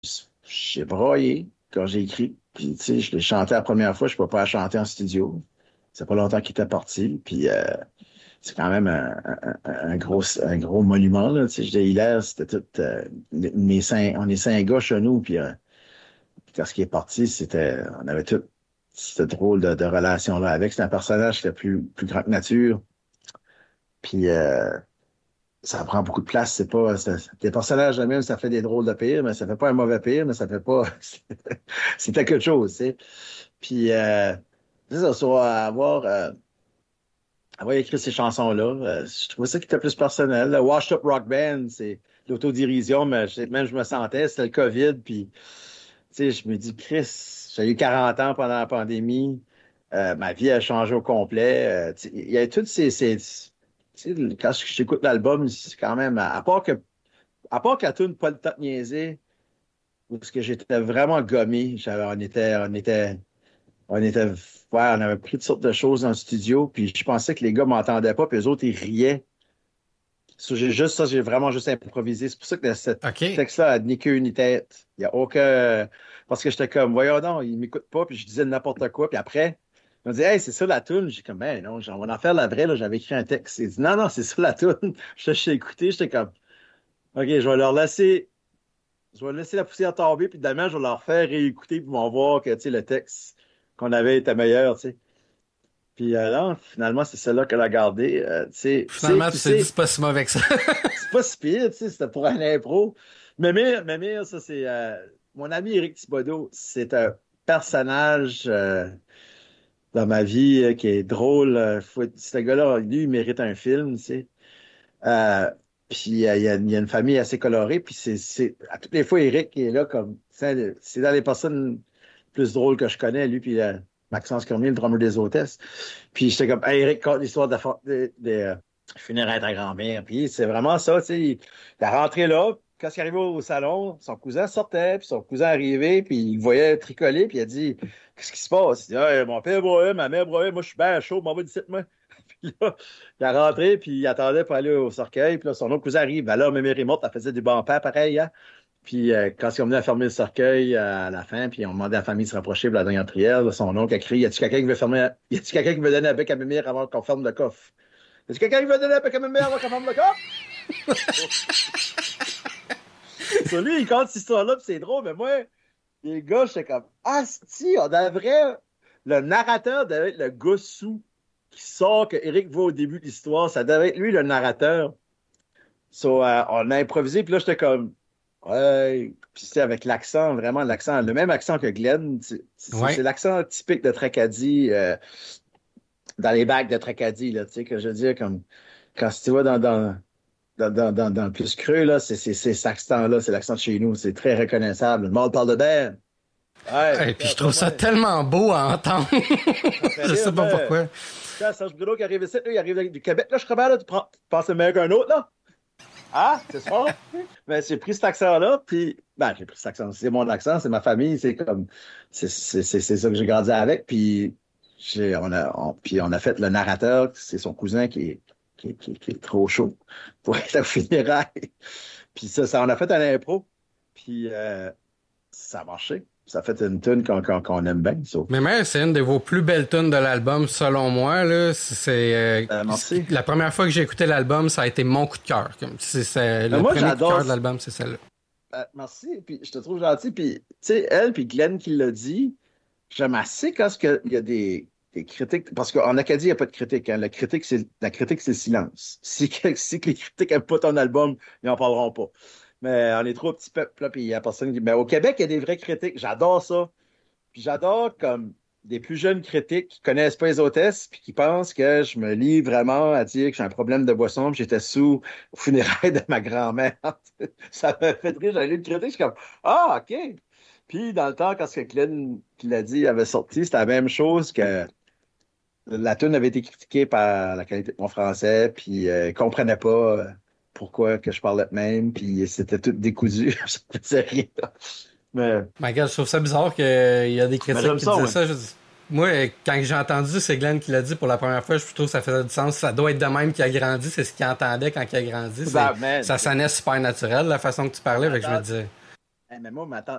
j'ai broyé quand j'ai écrit. Puis, tu sais, je l'ai chanté la première fois, je peux pas la chanter en studio. C'est pas longtemps qu'il était parti. Puis, c'est quand même un gros monument, là. Tu sais, je dis, Hilaire, c'était tout, on est 5 gars chez nous, puis quand ce qui est parti, on avait tout, c'était drôle de relation là avec. C'est un personnage qui était plus grand que nature. Puis, ça prend beaucoup de place. Des personnages de même, ça fait des drôles de pire, mais ça fait pas un mauvais pire, mais ça fait pas, c'était quelque chose, tu sais. Puis, c'est ça, avoir écrit ces chansons-là, je trouvais ça qui était plus personnel. Le Washed Up Rock Band, c'est l'autodérision, mais même je me sentais, c'était le COVID, puis, tu sais, je me dis, Chris, j'ai eu 40 ans pendant la pandémie, ma vie a changé au complet. Tu sais, il y a toutes tu sais, quand j'écoute l'album, c'est quand même, à part que la tune Pas le temps de niaiser, parce que j'étais vraiment gommé, on était, ouais, on avait pris toutes sortes de choses dans le studio, puis je pensais que les gars m'entendaient pas, puis eux autres, ils riaient. J'ai vraiment juste improvisé. C'est pour ça que ce OK. texte-là a ni queue ni tête. Il y a aucun. Parce que j'étais comme, voyons donc, ils m'écoutent pas, puis je disais n'importe quoi, puis après, ils m'ont dit, hey, c'est ça la toune. J'ai comme, ben non, on va en faire la vraie, là, j'avais écrit un texte. Ils dit, non, non, c'est ça la toune. J'ai écouté, j'étais comme, OK, je vais laisser la poussière tomber, puis demain, je vais leur faire réécouter, puis ils vont voir que, tu sais, le texte qu'on avait était meilleur, tu sais. Puis non, finalement, c'est celle-là qu'elle a gardé. Finalement, tu Tu t'es dit, sais, c'est pas si mauvais que ça. c'est pas si pire, tu sais, c'était pour un impro. Mais ça, c'est mon ami Éric Thibodeau, c'est un personnage dans ma vie qui est drôle. Ce gars-là, lui, il mérite un film, tu sais. Euh, puis il y a une famille assez colorée, puis à toutes les fois, Éric est là comme, c'est dans les personnes plus drôles que je connais, lui, puis Maxence Cormier, le drummer des hôtesses. Puis j'étais comme, hey, Eric, conte l'histoire des funérailles de ta grand-mère. Puis c'est vraiment ça, tu sais. Il est rentré là, quand il est arrivé au salon, son cousin sortait, puis son cousin arrivait, puis il le voyait tricoler, puis il a dit, qu'est-ce qui se passe? Il dit, hey, mon père broyait, ma mère broyait, moi je suis bien chaud, m'en va d'ici, moi. Puis là, il est rentré, puis il attendait pour aller au cercueil, puis là, son autre cousin arrive. Ben là, ma mère est morte, elle faisait du bon père, pareil, hein? Puis quand ils sont venus à fermer le cercueil à la fin, puis on demandé à la famille de se rapprocher pour la dernière prière, là, son oncle a crié, y a-tu quelqu'un qui veut y a-tu quelqu'un qui veut donner un bec à mémire avant qu'on ferme le coffre? Y a-tu quelqu'un qui veut donner un bec à mémire avant qu'on ferme le coffre? Sur lui, il compte cette histoire-là, puis c'est drôle, mais moi, les gars, j'étais comme, ah, si, on devrait, le narrateur devait être le gars sous qui sort que Eric voit au début de l'histoire, ça devait être lui le narrateur. On a improvisé, puis là, j'étais comme, ouais. Puis c'était avec l'accent, vraiment l'accent, le même accent que Glenn. C'est Ouais. l'accent typique de Tracadie, dans les bacs de Tracadie, là, tu sais, que je veux dire, comme, quand tu vas dans le plus creux, là, c'est cet accent-là, c'est l'accent de chez nous, c'est très reconnaissable. Le monde parle de Ben. Ouais, Et puis je trouve après ça moi, tellement beau à entendre. ça me fait Je rire, sais pas moi. pourquoi. Tiens, Serge Bruno qui arrive ici, là, il arrive du Québec, là, je crois, là, tu penses le meilleur qu'un autre, là? Ah, c'est ça? Mais j'ai pris cet accent-là, puis ben, j'ai pris cet accent. C'est mon accent, c'est ma famille, c'est comme c'est ça que j'ai grandi avec. Puis puis on a fait le narrateur, c'est son cousin qui est trop chaud pour être à funérailles. Puis ça, on a fait un impro, puis ça a marché. Ça a fait une tune qu'on aime bien. Ça. Mais même, c'est une de vos plus belles tunes de l'album, selon moi. Là, Merci. la première fois que j'ai écouté l'album, ça a été mon coup de cœur. C'est Mais le moi, premier coup de j'adore. cœur de l'album, c'est celle-là. Merci, puis je te trouve gentil. Puis, tu sais, elle, puis Glenn qui l'a dit, j'aime assez quand il y a des critiques. Parce qu'en Acadie, il n'y a pas de critique. Hein. La critique, c'est le silence. Si les critiques n'aiment pas ton album, ils n'en parleront pas. Mais on est trop petit peuple, là, puis il n'y a personne qui. Mais au Québec, il y a des vrais critiques. J'adore ça. Puis j'adore comme des plus jeunes critiques qui connaissent pas les hôtesses puis qui pensent que je me lis vraiment à dire que j'ai un problème de boisson puis j'étais sous au funérailles de ma grand-mère. Ça m'a fait rire. J'ai lu une critique, je suis comme ah, OK. Puis dans le temps, quand ce que Glenn qui l'a dit avait sorti, c'était la même chose que la tune avait été critiquée par la qualité de mon français, puis ils comprenaient pas pourquoi que je parlais de même, puis c'était tout décousu. Ça faisait rien. Mais, My God, je trouve ça bizarre qu'il y a des mais critiques j'aime qui ça, disaient ouais. ça. Moi, quand j'ai entendu, c'est Glenn qui l'a dit pour la première fois, je trouve que ça faisait du sens. Ça doit être de même qu'il a grandi, c'est ce qu'il entendait quand il a grandi. Ben, man, Ça sonnait super naturel, la façon que tu parlais, fait que je me attends, disais. mais moi, ma tante